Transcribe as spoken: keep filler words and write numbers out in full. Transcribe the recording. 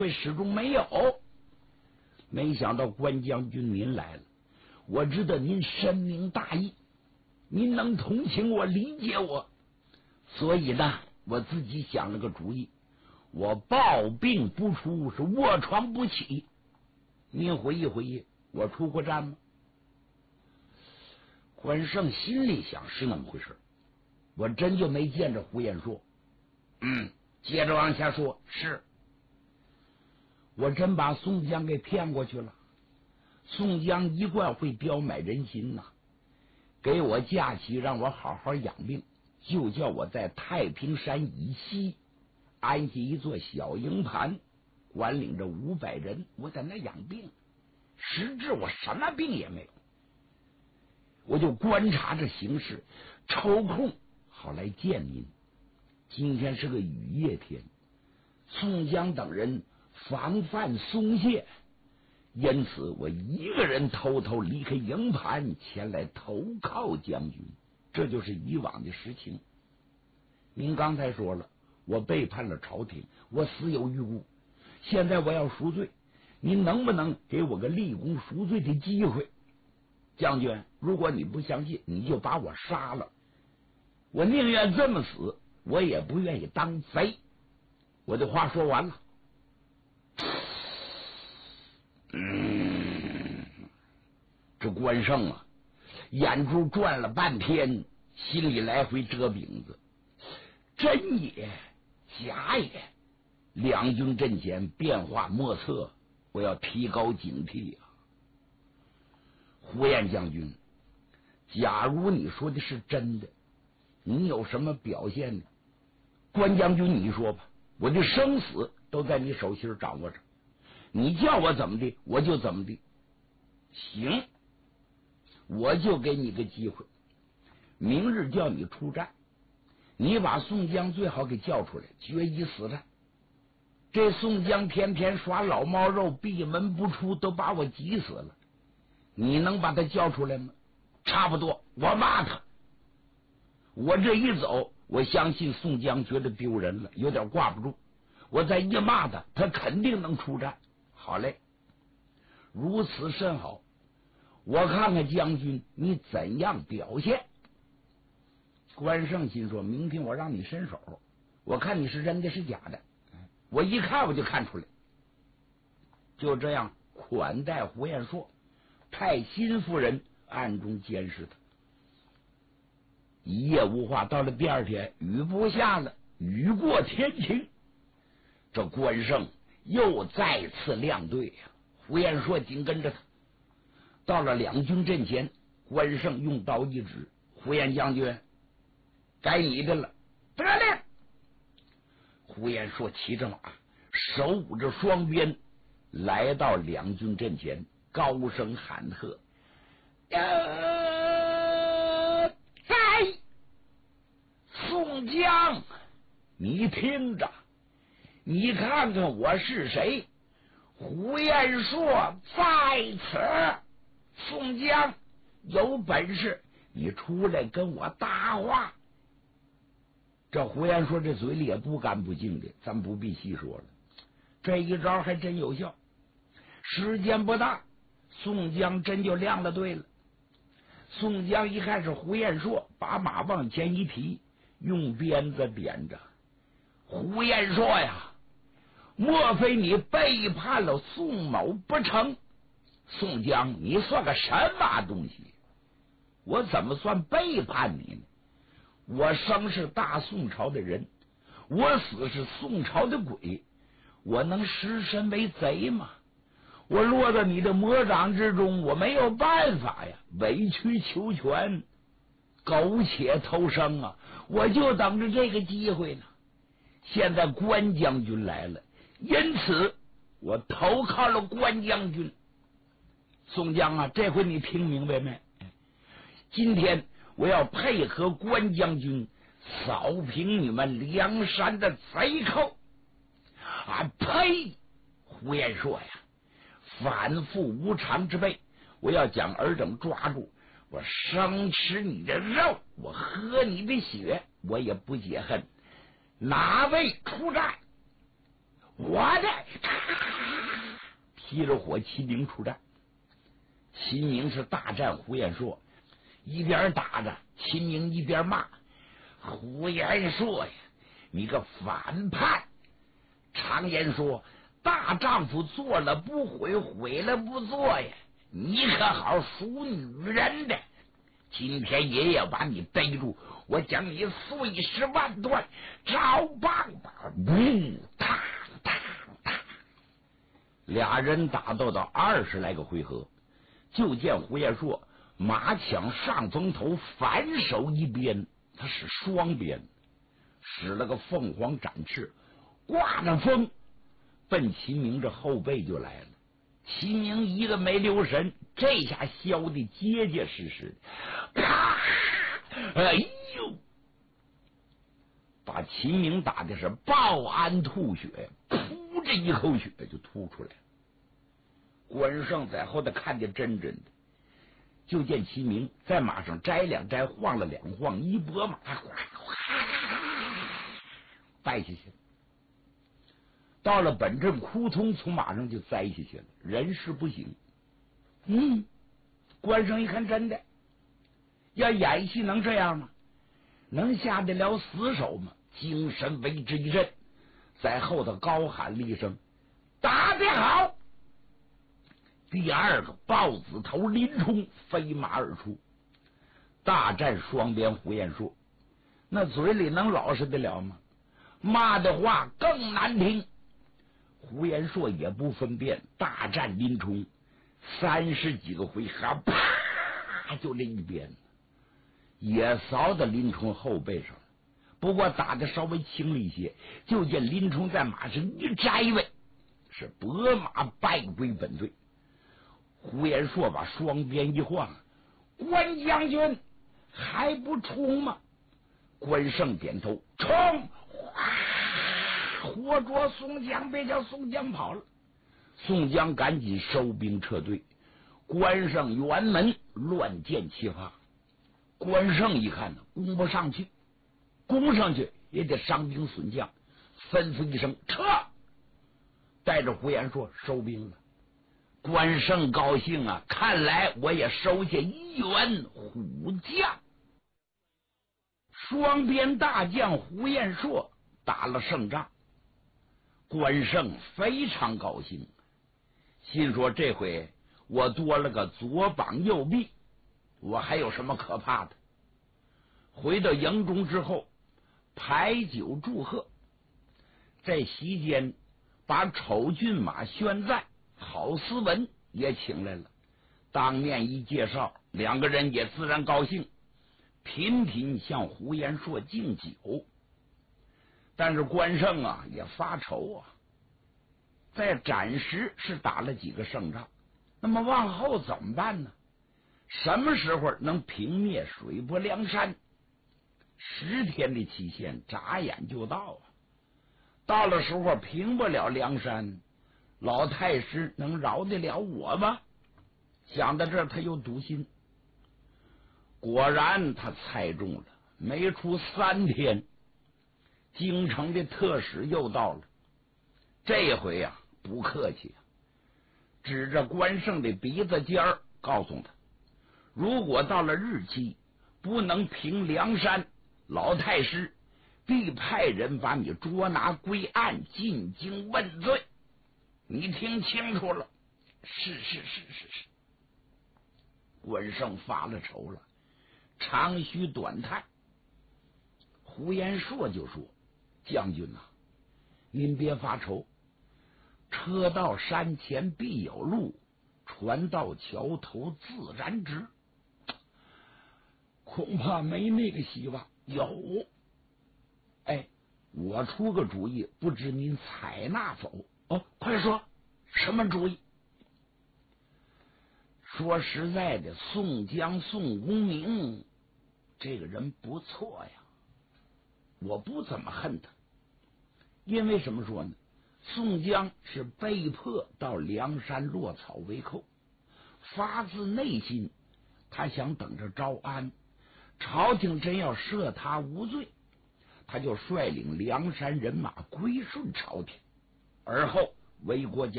始终没有。没想到关将军您来了，我知道您深明大义，您能同情我、理解我，所以呢，我自己想了个主意，我抱病不出，是卧床不起。您回忆回忆，我出过战吗？关胜心里想是那么回事，我真就没见着胡彦硕。嗯，接着往下说，是我真把宋江给骗过去了。宋江一贯会标买人心呐，给我假期让我好好养病，就叫我在太平山以西安下一座小营盘，管领着五百人，我在那养病。实质我什么病也没有，我就观察着形势，抽空好来见您。今天是个雨夜天，宋江等人防范松懈，因此我一个人偷偷离开营盘，前来投靠将军，这就是以往的实情。您刚才说了，我背叛了朝廷，我死有余辜，现在我要赎罪，您能不能给我个立功赎罪的机会？将军，如果你不相信，你就把我杀了，我宁愿这么死，我也不愿意当贼。我的话说完了。嗯，这关胜啊，眼珠转了半天，心里来回折饼子，真也假也，两军阵前变化莫测，我要提高警惕啊！胡彦将军，假如你说的是真的，你有什么表现呢？关将军，你说吧，我的生死都在你手心掌握着，你叫我怎么的，我就怎么的。行，我就给你个机会，明日叫你出战，你把宋江最好给叫出来，决一死战。这宋江天天耍老毛肉，闭门不出，都把我急死了。你能把他叫出来吗？差不多，我骂他。我这一走，我相信宋江觉得丢人了，有点挂不住。我再一骂他，他肯定能出战。好嘞，如此甚好。我看看将军你怎样表现。关胜心说，明天我让你伸手，我看你是真的是假的。我一看我就看出来。就这样款待胡彦硕，派辛夫人暗中监视他。一夜无话，到了第二天，雨不下了，雨过天晴。这关胜又再次亮队呀、啊，胡彦硕紧跟着他。到了两军阵前，关胜用刀一指，胡彦将军，该你的了。得令。胡彦硕骑着马，手捂着双鞭，来到两军阵前，高声喊喝：呃，在宋江，你听着，你看看我是谁？胡彦硕在此。宋江，有本事你出来跟我搭话。这胡彦硕这嘴里也不干不净的，咱不必细说了。这一招还真有效，时间不大，宋江真就亮了队了。宋江一看是胡彦硕，把马往前一提，用鞭子点着：胡彦硕呀，莫非你背叛了宋某不成？宋江，你算个什么东西？我怎么算背叛你呢？我生是大宋朝的人，我死是宋朝的鬼，我能失身为贼吗？我落到你的魔掌之中，我没有办法呀，委曲求全，苟且偷生啊！我就等着这个机会呢。现在关将军来了，因此我投靠了关将军。宋江啊，这回你听明白没？今天我要配合关将军扫平你们梁山的贼寇。啊呸！胡彦硕呀，反复无常之辈，我要将尔等抓住，我生吃你的肉，我喝你的血，我也不解恨。哪位出战， 我的！披着火，秦明出战。秦明是大战胡延硕，一边打着，秦明一边骂：“胡延硕呀，你个反叛！常言说，大丈夫做了不悔，悔了不做呀。你可好属女人的！今天爷爷把你逮住，我将你碎尸万段，照棒棒！”呜，当当当！俩人打斗到二十来个回合，就见胡延硕马抢上风头，反手一鞭，他是双鞭，使了个凤凰展翅，挂着风奔秦明这后背就来了。秦明一个没留神，这下削的结结实实，啪！哎呦，把秦明打的是爆鞍吐血，噗，这一口血就吐出来了。关胜在后头看见真真的，就见秦明在马上摘两摘，晃了两晃，一拨马，哗哗败下去了。到了本镇，扑通从马上就栽下去了，人事不省。嗯，关胜一看，真的，要演戏能这样吗？能下得了死手吗？精神为之一振，在后头高喊了一声：“打得好！”第二个豹子头林冲飞马而出，大战双鞭胡延硕，那嘴里能老实得了吗？骂的话更难听。胡延硕也不分辨，大战林冲三十几个回合，啪就这一鞭，也扫到林冲后背上了。不过打的稍微轻了一些，就见林冲在马上一摘位，是拨马败归本队。胡延硕把双鞭一晃：“关将军还不冲吗？”关胜点头：“冲！”活捉宋江，别叫宋江跑了。宋江赶紧收兵撤退。关胜辕门乱箭齐发。关胜一看呢，攻不上去，攻上去也得伤兵损将，吩咐一声撤，带着胡延硕收兵了。关胜高兴啊，看来我也收下一员虎将。双边大将胡延硕打了胜仗，关胜非常高兴，心说这回我多了个左膀右臂，我还有什么可怕的？回到营中之后，排酒祝贺，在席间把丑骏马宣赞、郝思文也请来了，当面一介绍，两个人也自然高兴，频频向胡延硕敬酒。但是关胜啊也发愁啊，在暂时是打了几个胜仗，那么往后怎么办呢？什么时候能平灭水泊梁山？十天的期限眨眼就到啊！到了时候平不了梁山，老太师能饶得了我吗？想到这儿，他又堵心。果然他猜中了，没出三天，京城的特使又到了。这回呀、啊，不客气啊，指着关胜的鼻子尖儿，告诉他：如果到了日期不能平梁山，老太师必派人把你捉拿归案，进京问罪。你听清楚了？是是是是是。关胜发了愁了，长吁短叹。胡延硕就说：将军呐、啊，您别发愁，车到山前必有路，船到桥头自然直。恐怕没那个希望。有，哎，我出个主意，不知您采纳否？哦，快说，什么主意？说实在的，宋江、宋公明这个人不错呀，我不怎么恨他。因为什么说呢？宋江是被迫到梁山落草为寇，发自内心，他想等着招安。朝廷真要赦他无罪，他就率领梁山人马归顺朝廷。 而后为国家